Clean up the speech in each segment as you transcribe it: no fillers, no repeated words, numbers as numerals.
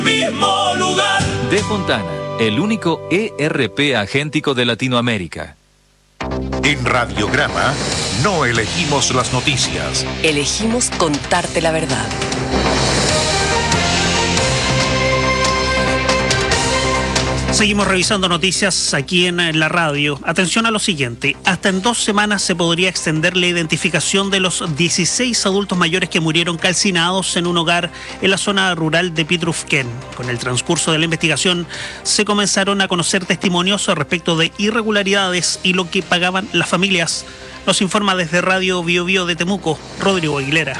Mismo lugar. De Fontana, el único ERP agéntico de Latinoamérica. En Radiograma no elegimos las noticias. Elegimos contarte la verdad. Seguimos revisando noticias aquí en la radio. Atención a lo siguiente. Hasta en 2 semanas se podría extender la identificación de los 16 adultos mayores que murieron calcinados en un hogar en la zona rural de Pitrufquén. Con el transcurso de la investigación se comenzaron a conocer testimonios respecto de irregularidades y lo que pagaban las familias. Nos informa desde Radio Bio Bio de Temuco, Rodrigo Aguilera.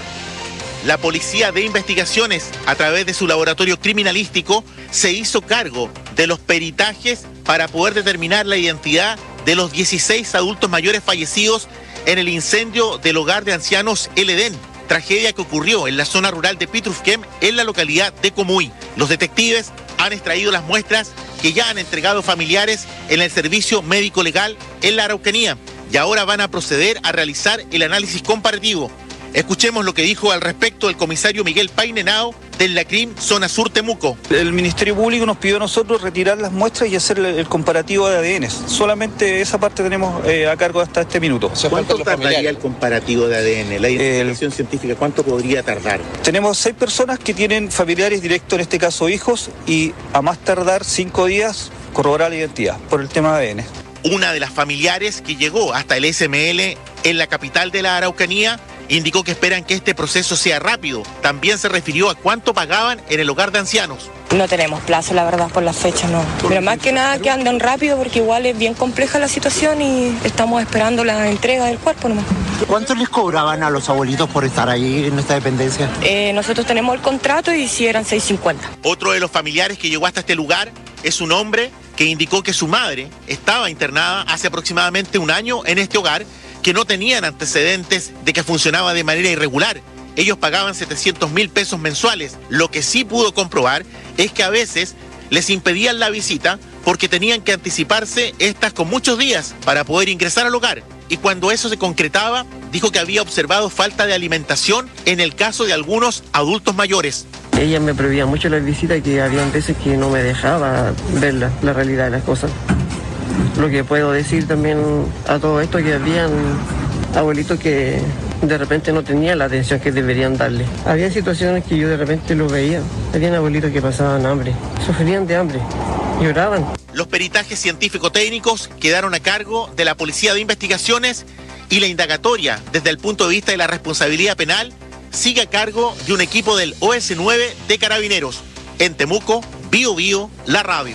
La Policía de Investigaciones, a través de su laboratorio criminalístico, se hizo cargo de los peritajes para poder determinar la identidad de los 16 adultos mayores fallecidos en el incendio del hogar de ancianos El Edén, tragedia que ocurrió en la zona rural de Pitrufquén, en la localidad de Comuy. Los detectives han extraído las muestras que ya han entregado familiares en el servicio médico legal en la Araucanía y ahora van a proceder a realizar el análisis comparativo. Escuchemos lo que dijo al respecto el comisario Miguel Painenao del LACRIM Zona Sur Temuco. El Ministerio Público nos pidió a nosotros retirar las muestras y hacer el comparativo de ADN. Solamente esa parte tenemos a cargo hasta este minuto. ¿Cuánto tardaría el comparativo de ADN? La identificación científica, ¿cuánto podría tardar? Tenemos 6 personas que tienen familiares directos, en este caso hijos, y a más tardar 5 días corroborar la identidad por el tema de ADN. Una de las familiares que llegó hasta el SML en la capital de la Araucanía indicó que esperan que este proceso sea rápido. También se refirió a cuánto pagaban en el hogar de ancianos. No tenemos plazo, la verdad, por la fecha, no. Pero más que nada que anden rápido porque igual es bien compleja la situación y estamos esperando la entrega del cuerpo nomás. ¿Cuánto les cobraban a los abuelitos por estar ahí en esta dependencia? Nosotros tenemos el contrato y si eran 6.50. Otro de los familiares que llegó hasta este lugar es un hombre que indicó que su madre estaba internada hace aproximadamente 1 año en este hogar, que no tenían antecedentes de que funcionaba de manera irregular. Ellos pagaban 700.000 pesos mensuales. Lo que sí pudo comprobar es que a veces les impedían la visita porque tenían que anticiparse estas con muchos días para poder ingresar al hogar. Y cuando eso se concretaba, dijo que había observado falta de alimentación en el caso de algunos adultos mayores. Ella me prohibía mucho las visitas y que había veces que no me dejaba ver la realidad de las cosas. Lo que puedo decir también a todo esto, que habían abuelitos que de repente no tenían la atención que deberían darle. Había situaciones que yo de repente lo veía. Habían abuelitos que pasaban hambre, sufrían de hambre, lloraban. Los peritajes científico-técnicos quedaron a cargo de la Policía de Investigaciones y la indagatoria, desde el punto de vista de la responsabilidad penal, sigue a cargo de un equipo del OS9 de Carabineros. En Temuco, Bio Bio, la radio.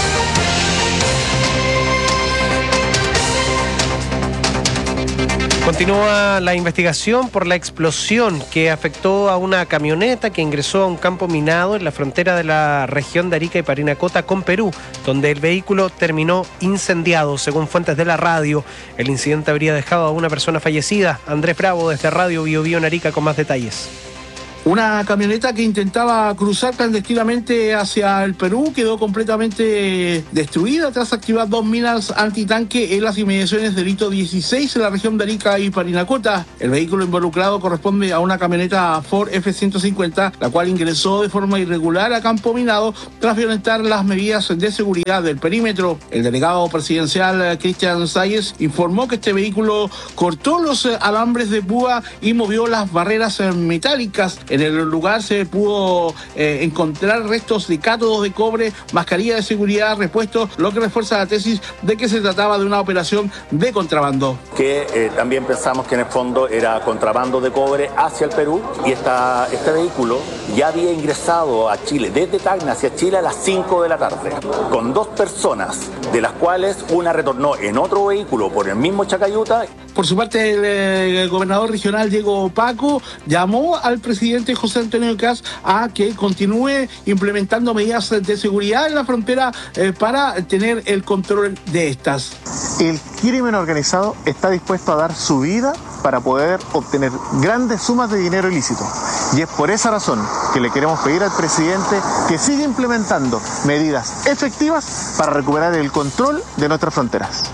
Continúa la investigación por la explosión que afectó a una camioneta que ingresó a un campo minado en la frontera de la región de Arica y Parinacota con Perú, donde el vehículo terminó incendiado. Según fuentes de la radio, el incidente habría dejado a una persona fallecida. Andrés Bravo desde Radio Bio Bio en Arica con más detalles. Una camioneta que intentaba cruzar clandestinamente hacia el Perú quedó completamente destruida tras activar 2 minas antitanque en las inmediaciones del hito 16 en la región de Arica y Parinacota. El vehículo involucrado corresponde a una camioneta Ford F-150, la cual ingresó de forma irregular a campo minado tras violentar las medidas de seguridad del perímetro. El delegado presidencial Cristian Salles informó que este vehículo cortó los alambres de púa y movió las barreras metálicas. En el lugar se pudo encontrar restos de cátodos de cobre, mascarilla de seguridad, repuestos, lo que refuerza la tesis de que se trataba de una operación de contrabando. Que también pensamos que en el fondo era contrabando de cobre hacia el Perú y este vehículo ya había ingresado a Chile, desde Tacna hacia Chile a las 5 de la tarde, con 2 personas, de las cuales una retornó en otro vehículo por el mismo Chacayuta. Por su parte, el gobernador regional Diego Paco llamó al presidente José Antonio Kast a que continúe implementando medidas de seguridad en la frontera para tener el control de estas. El crimen organizado está dispuesto a dar su vida para poder obtener grandes sumas de dinero ilícito. Y es por esa razón que le queremos pedir al presidente que siga implementando medidas efectivas para recuperar el control de nuestras fronteras.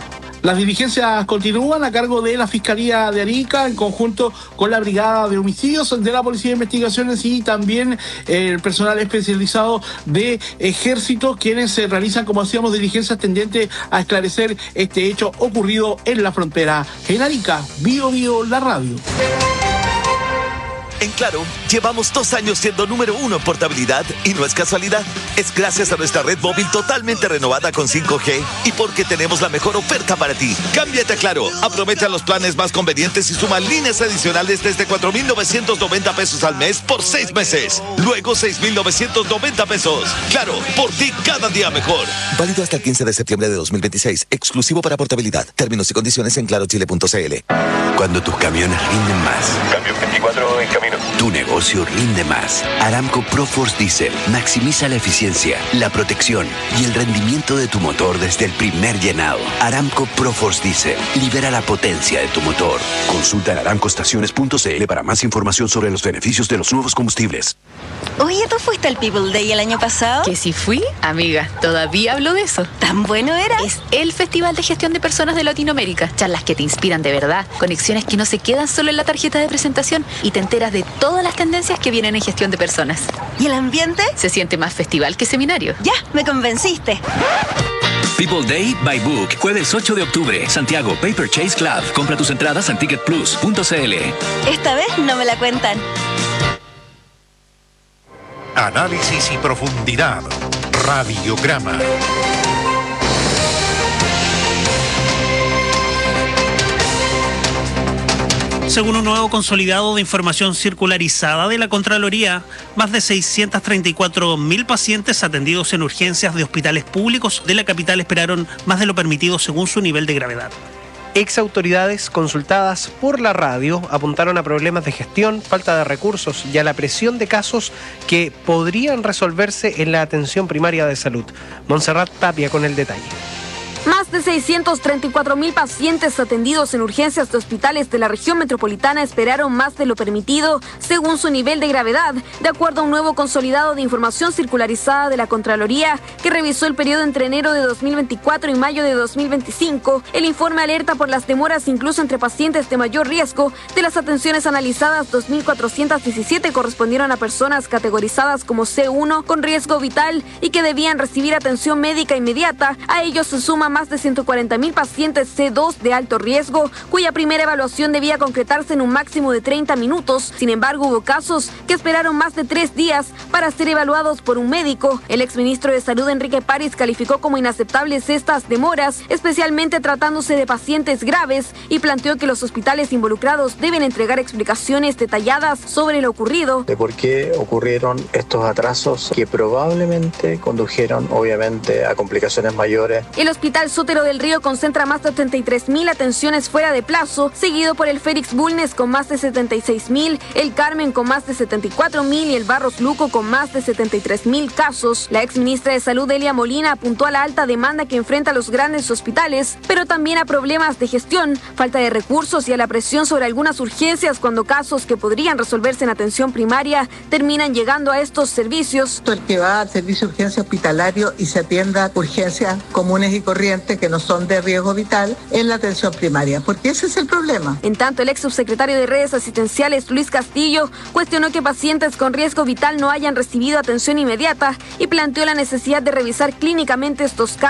Las diligencias continúan a cargo de la Fiscalía de Arica en conjunto con la Brigada de Homicidios de la Policía de Investigaciones y también el personal especializado de Ejército, quienes se realizan, como decíamos, diligencias tendentes a esclarecer este hecho ocurrido en la frontera. En Arica, Bio Bio, la radio. En Claro, llevamos 2 años siendo número 1 en portabilidad y no es casualidad. Es gracias a nuestra red móvil totalmente renovada con 5G y porque tenemos la mejor oferta para ti. Cámbiate a Claro, aprovecha los planes más convenientes y suma líneas adicionales desde 4,990 pesos al mes por 6 meses. Luego 6,990 pesos. Claro, por ti cada día mejor. Válido hasta el 15 de septiembre de 2026. Exclusivo para portabilidad. Términos y condiciones en clarochile.cl. Cuando tus camiones rinden más. Cambio 24 en camino. Tu negocio rinde más. Aramco ProForce Diesel maximiza la eficiencia, la protección y el rendimiento de tu motor desde el primer llenado. Aramco ProForce Diesel libera la potencia de tu motor. Consulta en aramcoestaciones.cl para más información sobre los beneficios de los nuevos combustibles. Oye, ¿tú fuiste al People Day el año pasado? Que si fui, amiga, todavía hablo de eso. ¿Tan bueno era? Es el Festival de Gestión de Personas de Latinoamérica. Charlas que te inspiran de verdad, conexiones que no se quedan solo en la tarjeta de presentación y te enteras de todas las tendencias que vienen en gestión de personas. ¿Y el ambiente? Se siente más festival que seminario. Ya, me convenciste. People Day by Book, jueves 8 de octubre, Santiago, Paper Chase Club. Compra tus entradas en ticketplus.cl. Esta vez no me la cuentan. Análisis y profundidad. Radiograma. Según un nuevo consolidado de información circularizada de la Contraloría, más de 634.000 pacientes atendidos en urgencias de hospitales públicos de la capital esperaron más de lo permitido según su nivel de gravedad. Exautoridades consultadas por la radio apuntaron a problemas de gestión, falta de recursos y a la presión de casos que podrían resolverse en la atención primaria de salud. Montserrat Tapia con el detalle. Más de 634.000 pacientes atendidos en urgencias de hospitales de la región metropolitana esperaron más de lo permitido según su nivel de gravedad, de acuerdo a un nuevo consolidado de información circularizada de la Contraloría que revisó el periodo entre enero de 2024 y mayo de 2025. El informe alerta por las demoras incluso entre pacientes de mayor riesgo. De las atenciones analizadas, 2.417 correspondieron a personas categorizadas como C1 con riesgo vital y que debían recibir atención médica inmediata. A ellos se suma más de 140.000 pacientes C2 de alto riesgo, cuya primera evaluación debía concretarse en un máximo de 30 minutos. Sin embargo, hubo casos que esperaron más de 3 días para ser evaluados por un médico. El exministro de Salud, Enrique París, calificó como inaceptables estas demoras, especialmente tratándose de pacientes graves, y planteó que los hospitales involucrados deben entregar explicaciones detalladas sobre lo ocurrido. De por qué ocurrieron estos atrasos que probablemente condujeron, obviamente, a complicaciones mayores. El Hospital Sotero del Río concentra más de 83.000 atenciones fuera de plazo, seguido por el Félix Bulnes con más de 76.000, el Carmen con más de 74.000 y el Barros Luco con más de 73.000 casos. La exministra de Salud, Elia Molina, apuntó a la alta demanda que enfrenta los grandes hospitales, pero también a problemas de gestión, falta de recursos y a la presión sobre algunas urgencias cuando casos que podrían resolverse en atención primaria terminan llegando a estos servicios. El que va al servicio de urgencia hospitalario y se atienda urgencias comunes y corrientes que no son de riesgo vital en la atención primaria, porque ese es el problema. En tanto, el ex subsecretario de Redes Asistenciales, Luis Castillo, cuestionó que pacientes con riesgo vital no hayan recibido atención inmediata y planteó la necesidad de revisar clínicamente estos casos.